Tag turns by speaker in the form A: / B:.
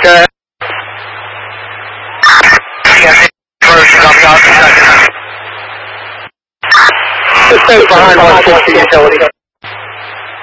A: Okay. Yeah, first, copy out. Just stay behind 160 utility.